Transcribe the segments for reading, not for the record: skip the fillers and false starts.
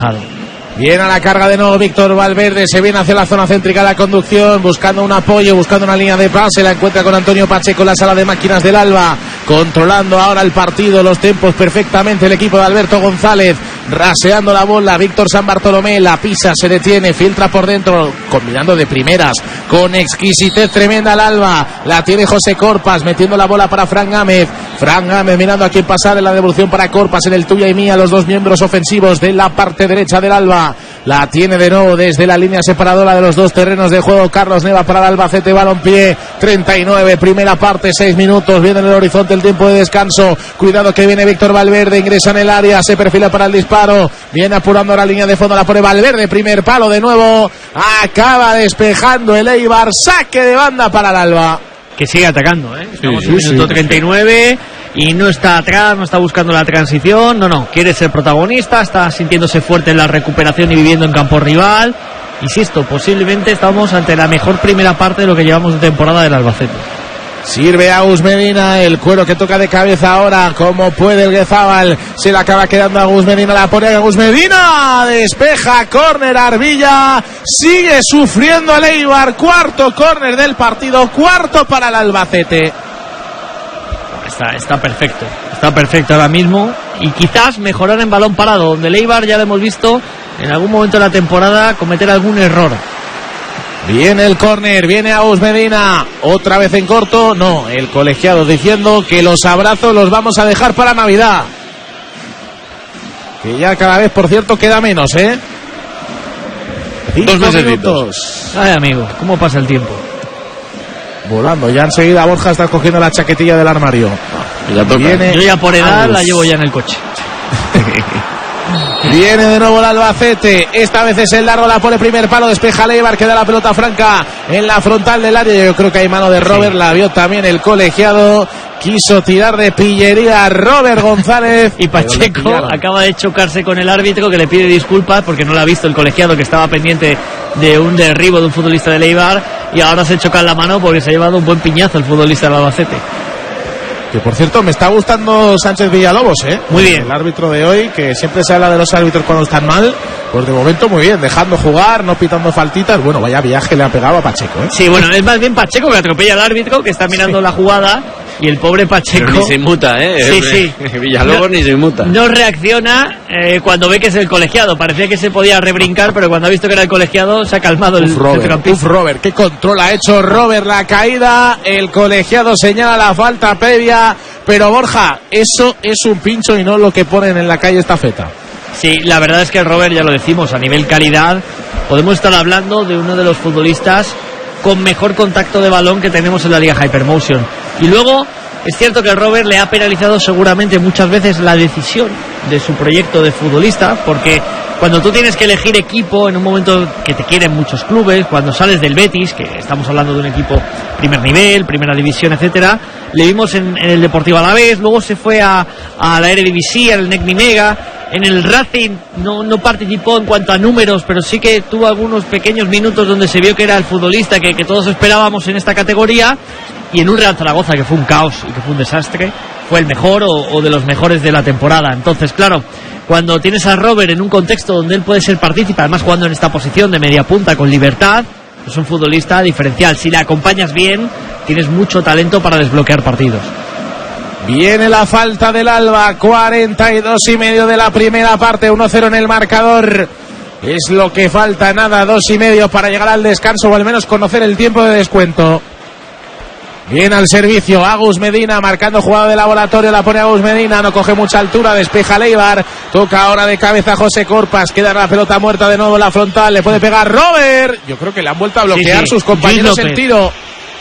Viene a la carga de nuevo Víctor Valverde, se viene hacia la zona céntrica de la conducción, buscando un apoyo, buscando una línea de pase, la encuentra con Antonio Pacheco en la sala de máquinas del Alba, controlando ahora el partido, los tiempos perfectamente el equipo de Alberto González, raseando la bola, Víctor San Bartolomé, la pisa, se detiene, filtra por dentro, combinando de primeras, con exquisitez tremenda al Alba, la tiene José Corpas, metiendo la bola para Fran Gámez mirando a quién pasar en la devolución para Corpas en el tuya y mía, los dos miembros ofensivos de la parte derecha del Alba, la tiene de nuevo desde la línea separadora de los dos terrenos de juego Carlos Neva para el Albacete Balompié, 39, primera parte, 6 minutos, viene en el horizonte el tiempo de descanso, cuidado que viene Víctor Valverde, ingresa en el área, se perfila para el disparo, viene apurando la línea de fondo, la pone Valverde, primer palo de nuevo, acaba despejando el Eibar, saque de banda para el Alba. Que sigue atacando, estamos en minuto 39 y no está atrás, no está buscando la transición, no, quiere ser protagonista, está sintiéndose fuerte en la recuperación y viviendo en campo rival. Insisto, posiblemente estamos ante la mejor primera parte de lo que llevamos de temporada del Albacete. Sirve Agus Medina, el cuero que toca de cabeza ahora, como puede el Guezábal, se le acaba quedando a Agus Medina, la pone a Agus Medina, despeja, córner Arbilla, sigue sufriendo el Eibar, cuarto córner del partido, cuarto para el Albacete. Está perfecto ahora mismo, y quizás mejorar en balón parado, donde el Eibar ya lo hemos visto en algún momento de la temporada cometer algún error. Viene el córner, viene Agus Medina, otra vez en corto, no, el colegiado diciendo que los abrazos los vamos a dejar para Navidad. Que ya cada vez, por cierto, queda menos, 5 minutos. Ay, amigo, ¿cómo pasa el tiempo? Volando, ya enseguida Borja está cogiendo la chaquetilla del armario. Yo ya por edad la llevo ya en el coche. Viene de nuevo el Albacete, esta vez es el largo, la pone primer palo, despeja Leibar, queda la pelota franca en la frontal del área, yo creo que hay mano de Robert, la vio también el colegiado, quiso tirar de pillería Robert González. Y Pacheco acaba de chocarse con el árbitro, que le pide disculpas porque no lo ha visto el colegiado, que estaba pendiente de un derribo de un futbolista de Leibar, y ahora se choca en la mano porque se ha llevado un buen piñazo el futbolista del Albacete. Que por cierto me está gustando Sánchez Villalobos, muy bien, el árbitro de hoy, que siempre se habla de los árbitros cuando están mal, pues de momento muy bien, dejando jugar, no pitando faltitas. Bueno, vaya viaje le ha pegado a Pacheco, Sí, bueno, es más bien Pacheco que atropella al árbitro, que está mirando la jugada, y el pobre Pacheco... Pero ni se inmuta, Sí. Villalobos ni se inmuta. No reacciona cuando ve que es el colegiado. Parecía que se podía rebrincar, pero cuando ha visto que era el colegiado se ha calmado el centrocampista. Robert, qué control ha hecho Robert, la caída, el colegiado señala la falta previa, pero Borja, eso es un pincho y no lo que ponen en la calle estafeta. Sí, la verdad es que Robert, ya lo decimos, a nivel calidad, podemos estar hablando de uno de los futbolistas con mejor contacto de balón que tenemos en la Liga Hypermotion. Y luego, es cierto que el Robert le ha penalizado seguramente muchas veces la decisión de su proyecto de futbolista, porque cuando tú tienes que elegir equipo en un momento que te quieren muchos clubes, cuando sales del Betis, que estamos hablando de un equipo primer nivel, primera división, etcétera, le vimos en el Deportivo Alavés, luego se fue a la Eredivisie, al NEC Nimega. En el Racing no participó en cuanto a números, pero sí que tuvo algunos pequeños minutos donde se vio que era el futbolista que todos esperábamos en esta categoría. Y en un Real Zaragoza, que fue un caos y que fue un desastre, fue el mejor o de los mejores de la temporada. Entonces, claro, cuando tienes a Robert en un contexto donde él puede ser partícipe, además jugando en esta posición de media punta con libertad, es un futbolista diferencial. Si le acompañas bien, tienes mucho talento para desbloquear partidos. Viene la falta del Alba, 42,5 de la primera parte, 1-0 en el marcador. Es lo que falta, nada, 2,5 para llegar al descanso, o al menos conocer el tiempo de descuento. Viene al servicio Agus Medina, marcando jugada de laboratorio, la pone Agus Medina, no coge mucha altura, despeja Leibar, toca ahora de cabeza José Corpas, queda la pelota muerta de nuevo en la frontal, le puede pegar Robert. Yo creo que le han vuelto a bloquear sus compañeros en tiro.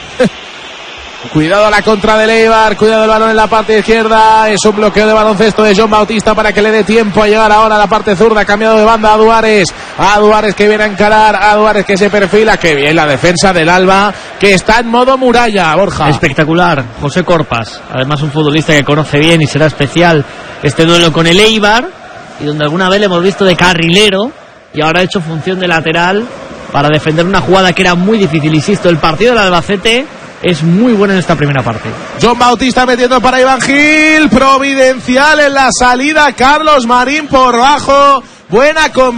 Cuidado a la contra de Leibar, cuidado el balón en la parte izquierda, es un bloqueo de baloncesto de John Bautista para que le dé tiempo a llegar ahora a la parte zurda, cambiado de banda a Duárez que viene a encarar, a Duárez que se perfila, que bien la defensa del Alba, que está en modo muralla, Borja. Espectacular, José Corpas, además un futbolista que conoce bien y será especial este duelo con el Eibar, y donde alguna vez le hemos visto de carrilero, y ahora ha hecho función de lateral para defender una jugada que era muy difícil. Insisto, el partido del Albacete es muy bueno en esta primera parte. John Bautista metiendo para Iván Gil, providencial en la salida, Carlos Marín por bajo, buena combinación.